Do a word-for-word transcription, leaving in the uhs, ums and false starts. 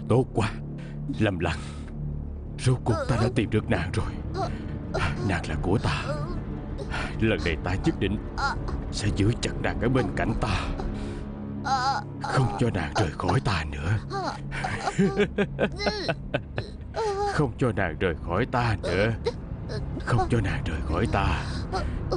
Tốt quá, Lâm Lăng. Rốt cuộc ta đã tìm được nàng rồi. Nàng là của ta. Lần này ta nhất định sẽ giữ chặt nàng ở bên cạnh ta, không cho nàng rời khỏi ta nữa. Không cho nàng rời khỏi ta nữa. Không cho nàng rời khỏi ta.